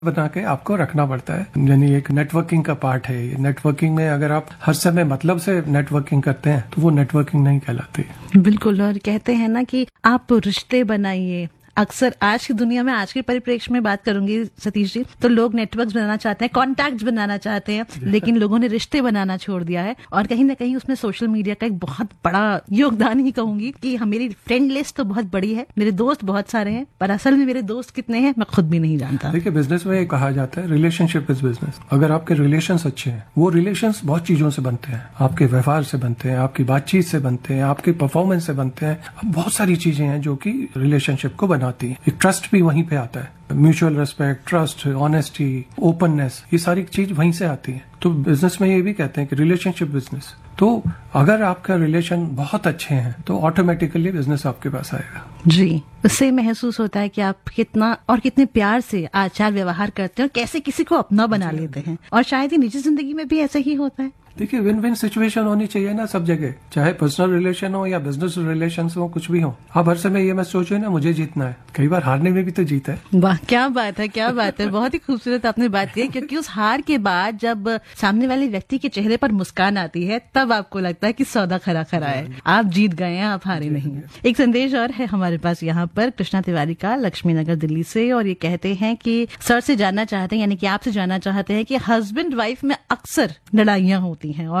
बना के आपको रखना पड़ता है। यानी एक नेटवर्किंग का पार्ट है। नेटवर्किंग में अगर आप हर समय मतलब से नेटवर्किंग करते हैं तो वो नेटवर्किंग नहीं कहलाती। बिल्कुल। और कहते हैं ना कि आप रिश्ते बनाइए। अक्सर आज की दुनिया में, आज के परिप्रेक्ष्य में बात करूंगी सतीश जी, तो लोग नेटवर्क्स बनाना चाहते हैं, कॉन्टैक्ट्स बनाना चाहते हैं, लेकिन लोगों ने रिश्ते बनाना छोड़ दिया है। और कहीं ना कहीं उसमें सोशल मीडिया का एक बहुत बड़ा योगदान ही कहूंगी कि मेरी फ्रेंड लिस्ट तो बहुत बड़ी है, मेरे दोस्त बहुत सारे हैं, पर असल में मेरे दोस्त कितने हैं मैं खुद भी नहीं जानता। देखिए, बिजनेस में कहा जाता है रिलेशनशिप इज बिजनेस। अगर आपके रिलेशंस अच्छे हैं, वो रिलेशंस बहुत चीजों से बनते हैं। आपके व्यवहार से बनते हैं, आपकी बातचीत से बनते हैं, आपके परफॉर्मेंस से बनते हैं। बहुत सारी चीजें हैं जो कि रिलेशनशिप को बनाती है। एक ट्रस्ट भी वहीं पे आता है। Mutual respect, trust, honesty, openness, ये सारी चीज वहीं से आती है। तो बिजनेस में ये भी कहते हैं कि रिलेशनशिप बिजनेस। तो अगर आपका रिलेशन बहुत अच्छे हैं तो ऑटोमेटिकली बिजनेस आपके पास आएगा। जी, उससे महसूस होता है कि आप कितना और कितने प्यार से आचार व्यवहार करते हैं और कैसे किसी को अपना बना लेते हैं। और शायद ही निजी जिंदगी में भी ऐसा ही होता है। देखिए, विन विन सिचुएशन होनी चाहिए ना सब जगह, चाहे पर्सनल रिलेशन हो या बिजनेस रिलेशन हो, कुछ भी हो। आप हर समय ये मत सोचिए ना मुझे जीतना है। कई बार हारने में भी तो जीत है। वाह, क्या बात है, क्या बात है। बहुत ही खूबसूरत आपने बात की, क्योंकि उस हार के बाद जब सामने वाले व्यक्ति के चेहरे पर मुस्कान आती है तब आपको लगता है कि सौदा खरा खरा है, आप जीत गए हैं, आप हारे नहीं हैं। एक संदेश और है हमारे पास यहाँ पर कृष्णा तिवारी का, लक्ष्मी नगर दिल्ली से, और ये कहते हैं कि सर से जानना चाहते हैं, यानी कि आपसे जानना चाहते हैं कि हस्बैंड वाइफ में अक्सर लड़ाइयां होती हैं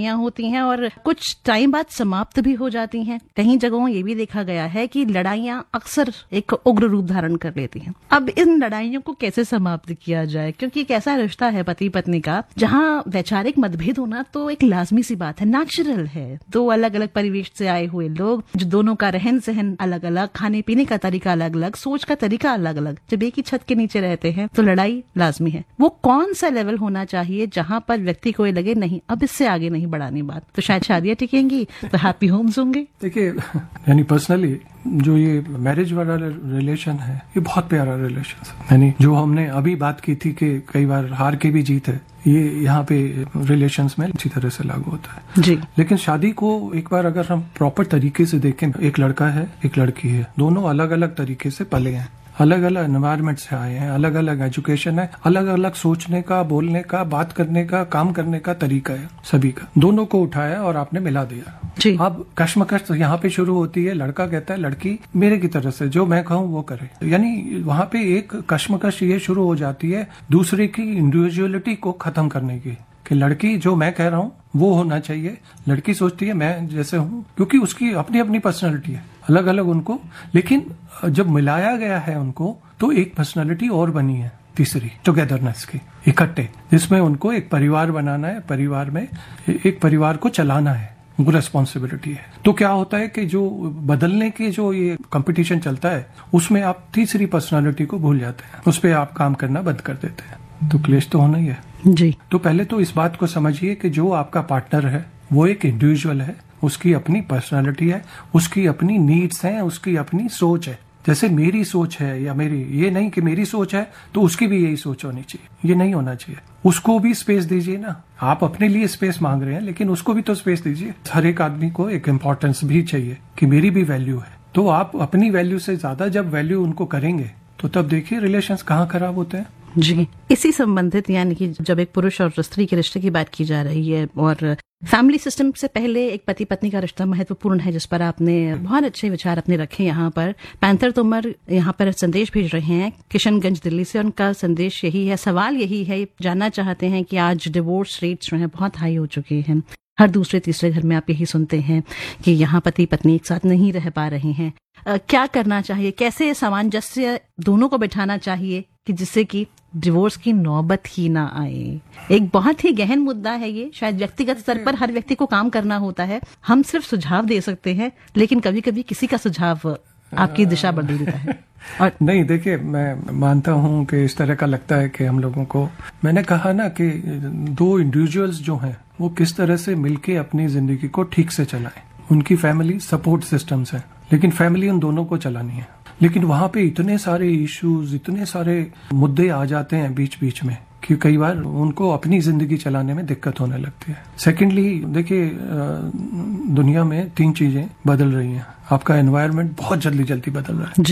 और कुछ टाइम बाद समाप्त भी हो जाती हैं। कई जगहों ये भी देखा गया है कि लड़ाइयां अक्सर एक उग्र रूप धारण कर लेती हैं। अब इन लड़ाइयों को कैसे समाप्त किया जाए, क्योंकि एक ऐसा रिश्ता है पति पत्नी का जहां वैचारिक मतभेद होना तो एक लाजमी सी बात है, नेचुरल है। दो अलग अलग परिवेश से आए हुए लोग, जो दोनों का रहन सहन अलग अलग, खाने पीने का तरीका अलग अलग, सोच का तरीका अलग अलग, जब एक ही छत के नीचे रहते हैं तो लड़ाई लाजमी है। वो कौन सा लेवल होना चाहिए जहां पर व्यक्ति को लगे नहीं अब इससे आगे नहीं बढ़ानी बात, तो शायद शादियां टिकेंगी तो हैप्पी होम्स होंगे। देखिए, यानी पर्सनली जो ये मैरिज वाला रिलेशन है ये बहुत प्यारा रिलेशन है। यानी जो हमने अभी बात की थी कि कई बार हार के भी जीत है, ये यहाँ पे रिलेशंस में अच्छी तरह से लागू होता है जी। लेकिन शादी को एक बार अगर हम प्रॉपर तरीके से देखें, एक लड़का है एक लड़की है, दोनों अलग अलग तरीके से पले हैं, अलग अलग एनवायरमेंट से आए हैं, अलग अलग एजुकेशन है, अलग अलग सोचने का, बोलने का, बात करने का, काम करने का तरीका है सभी का। दोनों को उठाया और आपने मिला दिया जी। अब कश्मकश तो यहाँ पे शुरू होती है। लड़का कहता है लड़की मेरे की तरफ से जो मैं कहूँ वो करे, यानी वहाँ पे एक कश्मकश ये शुरू हो जाती है दूसरे की इंडिविजुअलिटी को खत्म करने की, कि लड़की जो मैं कह रहा हूँ वो होना चाहिए। लड़की सोचती है मैं जैसे हूँ, क्योंकि उसकी अपनी अपनी पर्सनैलिटी है, अलग अलग उनको, लेकिन जब मिलाया गया है उनको तो एक पर्सनैलिटी और बनी है तीसरी, टुगेदरनेस की, इकट्ठे, जिसमें उनको एक परिवार बनाना है, परिवार में एक परिवार को चलाना है, उनको रिस्पॉन्सिबिलिटी है। तो क्या होता है कि जो बदलने के जो ये कंपटीशन चलता है उसमें आप तीसरी पर्सनैलिटी को भूल जाते हैं, उस पर आप काम करना बंद कर देते हैं, तो क्लेश तो होना ही है जी। तो पहले तो इस बात को समझिए कि जो आपका पार्टनर है वो एक इंडिविजुअल है, उसकी अपनी पर्सनालिटी है, उसकी अपनी नीड्स हैं, उसकी अपनी सोच है। जैसे मेरी सोच है या मेरी, ये नहीं कि मेरी सोच है तो उसकी भी यही सोच होनी चाहिए, ये नहीं होना चाहिए। उसको भी स्पेस दीजिए ना, आप अपने लिए स्पेस मांग रहे हैं लेकिन उसको भी तो स्पेस दीजिए। हर एक आदमी को एक इम्पोर्टेंस भी चाहिए कि मेरी भी वैल्यू है, तो आप अपनी वैल्यू से ज्यादा जब वैल्यू उनको करेंगे तो तब देखिए रिलेशंस कहाँ खराब होते हैं। जी, इसी संबंधित, यानी कि जब एक पुरुष और स्त्री के रिश्ते की बात की जा रही है और फैमिली सिस्टम से पहले एक पति पत्नी का रिश्ता महत्वपूर्ण है, जिस पर आपने बहुत अच्छे विचार अपने रखे। यहाँ पर पैंथर तोमर यहाँ पर संदेश भेज रहे हैं किशनगंज दिल्ली से। उनका संदेश यही है, सवाल यही है, जानना चाहते हैं कि आज डिवोर्स रेट्स जो है बहुत हाई हो चुके हैं। हर दूसरे तीसरे घर में आप यही सुनते हैं कि यहाँ पति पत्नी एक साथ नहीं रह पा रहे हैं। क्या करना चाहिए, कैसे सामंजस्य दोनों को बिठाना चाहिए कि जिससे कि डिवोर्स की नौबत ही ना आए। एक बहुत ही गहन मुद्दा है ये, शायद व्यक्तिगत स्तर पर हर व्यक्ति को काम करना होता है। हम सिर्फ सुझाव दे सकते हैं, लेकिन कभी कभी किसी का सुझाव आपकी दिशा बदल देता है। और नहीं, देखिए, मैं मानता हूं कि इस तरह का लगता है कि हम लोगों को, मैंने कहा ना कि दो इंडिविजुअल्स जो हैं वो किस तरह से मिलके अपनी जिंदगी को ठीक से चलाएं। उनकी फैमिली सपोर्ट सिस्टम्स है, लेकिन फैमिली उन दोनों को चलानी है। लेकिन वहां पे इतने सारे इश्यूज, इतने सारे मुद्दे आ जाते हैं बीच बीच में कि कई बार उनको अपनी जिंदगी चलाने में दिक्कत होने लगती है। सेकेंडली, देखिए, दुनिया में तीन चीजें बदल रही हैं। आपका एनवायरनमेंट बहुत जल्दी जल्दी बदल रहा है जी,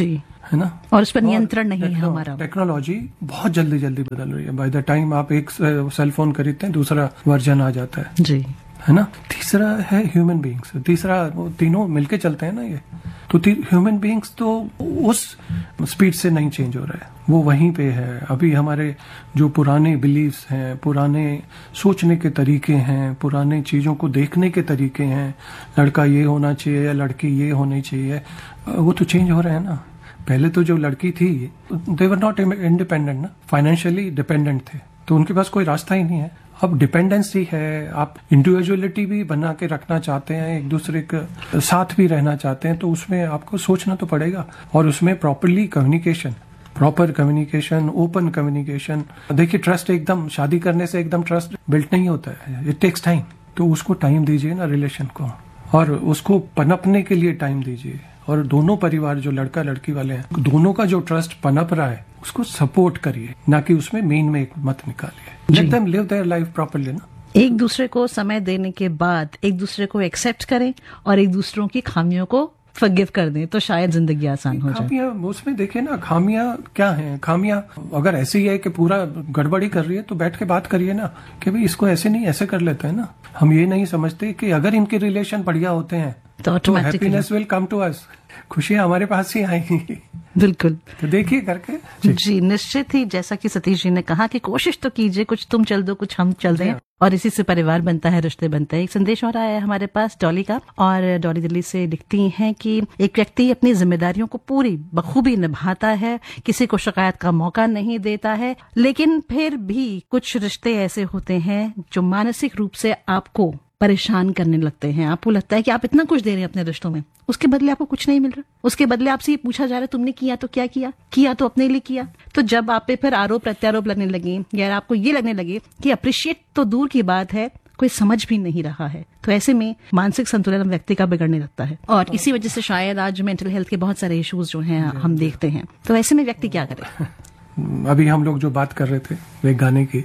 है ना, और उस पर नियंत्रण नहीं है हमारा। टेक्नोलॉजी बहुत जल्दी जल्दी बदल रही है। बाय द टाइम आप एक सेल फोन खरीदते हैं दूसरा वर्जन आ जाता है जी, है ना। तीसरा है ह्यूमन बीइंग्स, तीसरा वो तीनों मिलके चलते हैं ना ये, तो ह्यूमन बीइंग्स तो उस स्पीड से नहीं चेंज हो रहा है, वो वहीं पे है। अभी हमारे जो पुराने बिलीव्स हैं, पुराने सोचने के तरीके हैं, पुराने चीजों को देखने के तरीके हैं, लड़का ये होना चाहिए या लड़की ये होनी चाहिए, वो तो चेंज हो रहे हैं ना। पहले तो जो लड़की थी दे वर नॉट इंडिपेंडेंट ना, फाइनेंशियली डिपेंडेंट थे, तो उनके पास कोई रास्ता ही नहीं है। अब डिपेंडेंसी है, आप इंडिविजुअलिटी भी बना के रखना चाहते हैं, एक दूसरे के साथ भी रहना चाहते हैं, तो उसमें आपको सोचना तो पड़ेगा, और उसमें प्रॉपर कम्युनिकेशन, ओपन कम्युनिकेशन। देखिए ट्रस्ट एकदम शादी करने से एकदम ट्रस्ट बिल्ट नहीं होता है, इट टेक्स टाइम। तो उसको टाइम दीजिए ना रिलेशन को, और उसको पनपने के लिए टाइम दीजिए। और दोनों परिवार जो लड़का लड़की वाले हैं, दोनों का जो ट्रस्ट पनप रहा है उसको सपोर्ट करिए, ना कि उसमें मेन में मत निकालिए। Let them live their life properly ना। एक दूसरे को समय देने के बाद एक दूसरे को एक्सेप्ट करें और एक दूसरों की खामियों को फॉरगिव कर दें, तो शायद जिंदगी आसान हो जाए। खामियां उसमें देखिए ना, खामियां क्या हैं? खामियां अगर ऐसी है कि पूरा गड़बड़ी कर रही है तो बैठ के बात करिए ना, कि भाई इसको ऐसे नहीं ऐसे कर लेते हैं ना। हम ये नहीं समझते कि अगर इनके रिलेशन बढ़िया होते हैं तो happiness will come to us, खुशियां हमारे पास ही आएंगी। बिल्कुल, तो देखिए करके जी निश्चित ही, जैसा कि सतीश जी ने कहा कि कोशिश तो कीजिए, कुछ तुम चल दो कुछ हम चल दें, और इसी से परिवार बनता है, रिश्ते बनते हैं। एक संदेश और आया है हमारे पास डॉली का, और डॉली दिल्ली से लिखती हैं कि एक व्यक्ति अपनी जिम्मेदारियों को पूरी बखूबी निभाता है, किसी को शिकायत का मौका नहीं देता है, लेकिन फिर भी कुछ रिश्ते ऐसे होते हैं जो मानसिक रूप से आपको परेशान करने लगते हैं। आपको लगता है कि आप इतना कुछ दे रहे हैं अपने रिश्तों में, उसके बदले आपको कुछ नहीं मिल रहा, उसके बदले आपसे ये पूछा जा रहा है तुमने किया तो क्या किया, किया तो अपने लिए किया। तो जब आप पे फिर आरोप प्रत्यारोप लगने लगे, या आपको ये लगने लगे कि अप्रिशिएट तो दूर की बात है, कोई समझ भी नहीं रहा है, तो ऐसे में मानसिक संतुलन व्यक्ति का बिगड़ने लगता है, और इसी वजह से शायद आज मेंटल हेल्थ के बहुत सारे इश्यूज जो हैं हम देखते हैं। तो ऐसे में व्यक्ति क्या करे? अभी हम लोग जो बात कर रहे थे वे गाने की,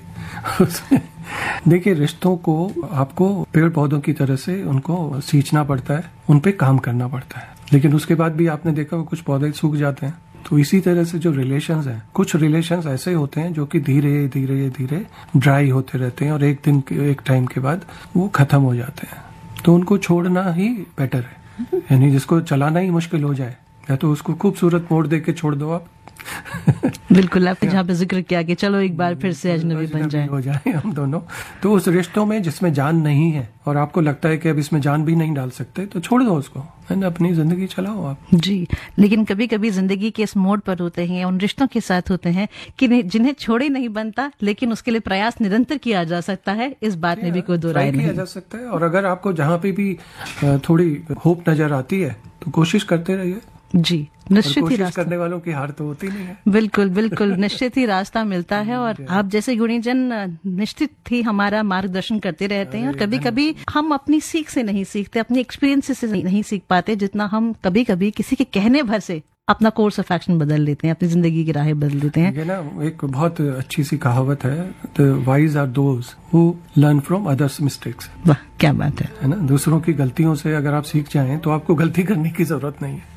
देखिए रिश्तों को आपको पेड़ पौधों की तरह से उनको सींचना पड़ता है, उन पे काम करना पड़ता है, लेकिन उसके बाद भी आपने देखा कुछ पौधे सूख जाते हैं। तो इसी तरह से जो रिलेशंस हैं, कुछ रिलेशंस ऐसे होते हैं जो कि धीरे धीरे धीरे ड्राई होते रहते हैं, और एक टाइम के बाद वो खत्म हो जाते हैं। तो उनको छोड़ना ही बेटर है, यानी जिसको चलाना ही मुश्किल हो जाए, या तो उसको खूबसूरत मोड़ दे के छोड़ दो आप। बिल्कुल, आपने जहाँ पे जिक्र किया कि चलो एक बार फिर से अजनबी बन जाए, हो जाए हम दोनों, तो उस रिश्तों में जिसमें जान नहीं है और आपको लगता है कि अब इसमें जान भी नहीं डाल सकते, तो छोड़ दो उसको, है ना, अपनी जिंदगी चलाओ आप। जी, लेकिन कभी कभी जिंदगी के इस मोड़ पर होते हैं, उन रिश्तों के साथ होते हैं कि जिन्हें छोड़े नहीं बनता, लेकिन उसके लिए प्रयास निरंतर किया जा सकता है, इस बात में भी कोई दो राय नहीं। किया जा सकता है, और अगर आपको जहाँ पे भी थोड़ी होप नजर आती है तो कोशिश करते रहिए। जी, निश्चित ही रास्ता, करने वालों की हार तो होती नहीं है। बिल्कुल बिल्कुल, निश्चित ही रास्ता मिलता है, और आप जैसे गुणीजन निश्चित ही हमारा मार्गदर्शन करते रहते हैं, और कभी कभी हम अपनी सीख से नहीं सीखते, अपनी एक्सपीरियंस से नहीं सीख पाते, जितना हम कभी कभी किसी के कहने भर से अपना कोर्स ऑफ एक्शन बदल लेते हैं, अपनी जिंदगी की राहें बदल देते हैं। ये ना एक बहुत अच्छी सी कहावत है, the wise are those who learn from others mistakes. वाह, क्या बात है ना, दूसरों की गलतियों से अगर आप सीख जाएं तो आपको गलती करने की जरूरत नहीं है।